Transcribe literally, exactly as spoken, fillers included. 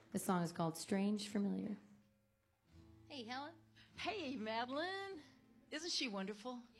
This song is called Strange Familiar. Hey, Helen. Hey, Madeline. Isn't she wonderful?